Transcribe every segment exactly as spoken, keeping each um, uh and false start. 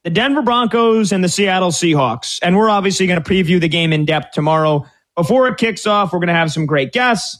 the Denver Broncos and the Seattle Seahawks. And we're obviously going to preview the game in depth tomorrow. Before it kicks off, we're going to have some great guests.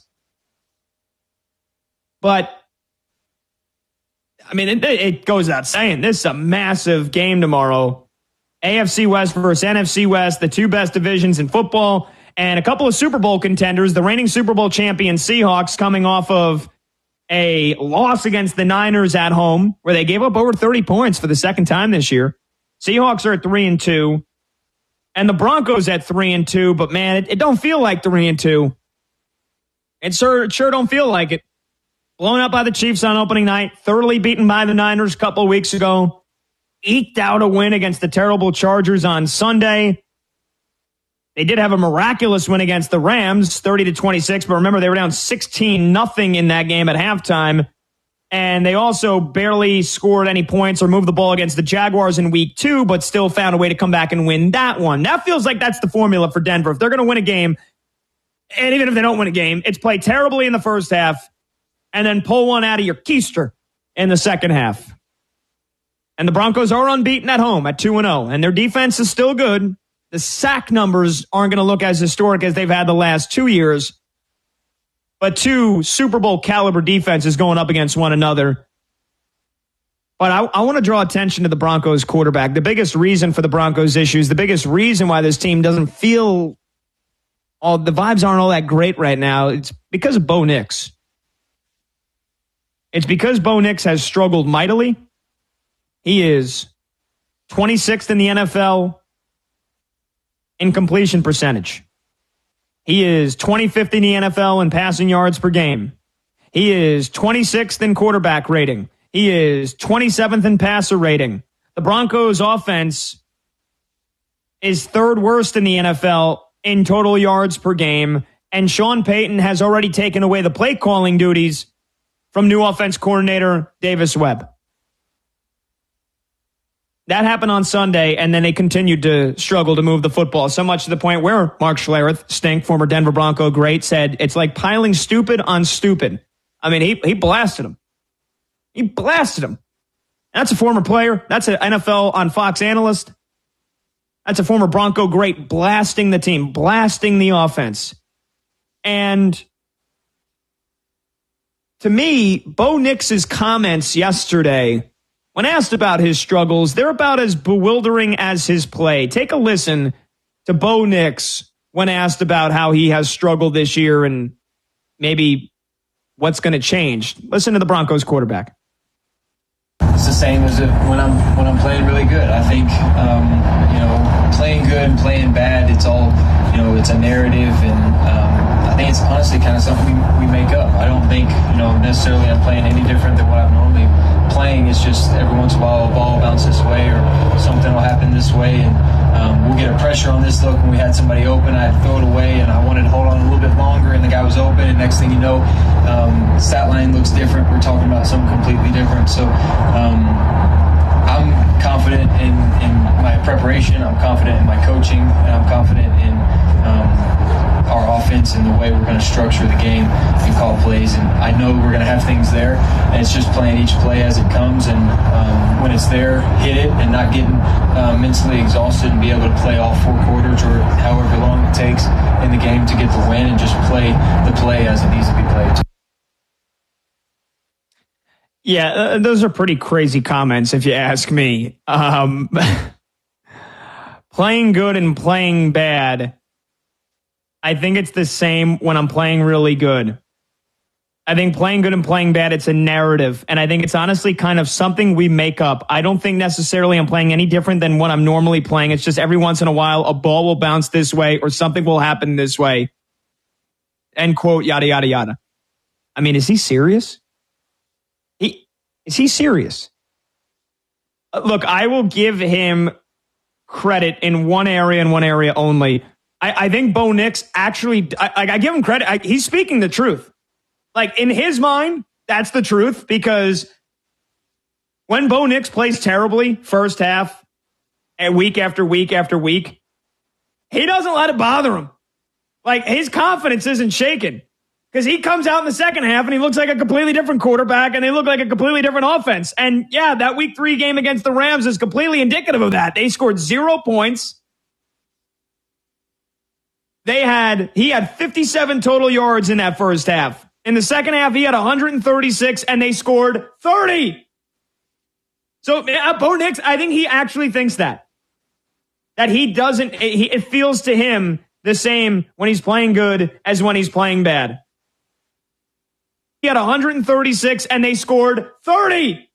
But, I mean, it, it goes without saying, this is a massive game tomorrow. A F C West versus N F C West, the two best divisions in football, and a couple of Super Bowl contenders, the reigning Super Bowl champion Seahawks coming off of a loss against the Niners at home, where they gave up over thirty points for the second time this year. Seahawks are at three and two, and the Broncos at three and two. But man, it, it don't feel like three and two. It sure, it sure don't feel like it. Blown out by the Chiefs on opening night, thoroughly beaten by the Niners a couple of weeks ago. Eked out a win against the terrible Chargers on Sunday. They did have a miraculous win against the Rams, thirty to twenty-six, but remember they were down sixteen nothing in that game at halftime. And they also barely scored any points or moved the ball against the Jaguars in week two, but still found a way to come back and win that one. That feels like that's the formula for Denver. If they're going to win a game, and even if they don't win a game, it's play terribly in the first half and then pull one out of your keister in the second half. And the Broncos are unbeaten at home at two and oh, and their defense is still good. The sack numbers aren't going to look as historic as they've had the last two years. But two Super Bowl caliber defenses going up against one another. But I, I want to draw attention to the Broncos quarterback. The biggest reason for the Broncos issues, the biggest reason why this team doesn't feel, all the vibes aren't all that great right now, it's because of Bo Nix. It's because Bo Nix has struggled mightily. He is twenty-sixth in the N F L in completion percentage. He is twenty-fifth in the N F L in passing yards per game. He is twenty-sixth in quarterback rating. He is twenty-seventh in passer rating. The Broncos offense is third worst in the N F L in total yards per game. And Sean Payton has already taken away the play calling duties from new offense coordinator Davis Webb. That happened on Sunday, and then they continued to struggle to move the football, so much to the point where Mark Schlereth, Stink, former Denver Bronco great, said it's like piling stupid on stupid. I mean, he he blasted him. He blasted him. That's a former player. That's an N F L on Fox analyst. That's a former Bronco great blasting the team, blasting the offense. And to me, Bo Nix's comments yesterday, when asked about his struggles, they're about as bewildering as his play. Take a listen to Bo Nix when asked about how he has struggled this year and maybe what's going to change. Listen to the Broncos quarterback. It's the same as when I'm when I'm playing really good. I think um, you know, playing good and playing bad, it's all, you know, it's a narrative, and um, I think it's honestly kind of something we, we make up. I don't think, you know, necessarily I'm playing any different than what I'm normally playing. It's just every once in a while a ball will bounce this way or something will happen this way, and um, we'll get a pressure on this look when we had somebody open. I had to throw it away, and I wanted to hold on a little bit longer, and the guy was open, and next thing you know, um, stat line looks different. We're talking about something completely different. So um, I'm confident in, in my preparation. I'm confident in my coaching, and I'm confident in um, our offense and the way we're going to structure the game and call plays. And I know we're going to have things there, and it's just playing each play as it comes. And um, when it's there, hit it, and not getting uh, mentally exhausted, and be able to play all four quarters or however long it takes in the game to get the win, and just play the play as it needs to be played. Yeah, uh, those are pretty crazy comments if you ask me. Um, playing good and playing bad, I think it's the same when I'm playing really good. I think playing good and playing bad, it's a narrative. And I think it's honestly kind of something we make up. I don't think necessarily I'm playing any different than what I'm normally playing. It's just every once in a while, a ball will bounce this way or something will happen this way. End quote, yada, yada, yada. I mean, is he serious? He Is he serious? Uh, look, I will give him credit in one area and one area only. I, I think Bo Nix actually, I, I give him credit. I, he's speaking the truth. Like, in his mind, that's the truth, because when Bo Nix plays terribly first half and week after week after week, he doesn't let it bother him. Like, his confidence isn't shaken. Because he comes out in the second half and he looks like a completely different quarterback and they look like a completely different offense. And yeah, that week three game against the Rams is completely indicative of that. They scored zero points. They had, he had fifty-seven total yards in that first half. In the second half, he had one hundred thirty-six and they scored thirty. So uh, Bo Nix, I think he actually thinks that. That he doesn't, it, it feels to him the same when he's playing good as when he's playing bad. He had one hundred thirty-six and they scored thirty.